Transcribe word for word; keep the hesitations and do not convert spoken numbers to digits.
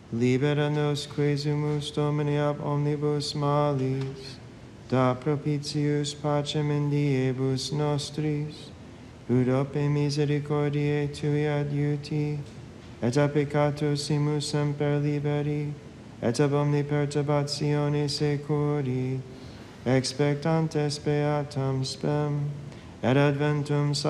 Libera nos quesumus Domini ab omnibus malis, da propitius pacem in diebus nostris, ut ope misericordiae Tui adiuti, et a peccatosimus semper liberi, et ab omni perturbatione securi, expectantes beatam spem, et adventum